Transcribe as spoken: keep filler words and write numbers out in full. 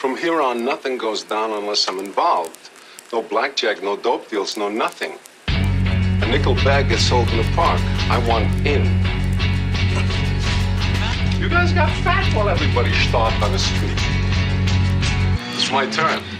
From here on, nothing goes down unless I'm involved. No blackjack, no dope deals, no nothing. A nickel bag gets sold in the park. I want in. You guys got fat while everybody starved on the street. It's my turn.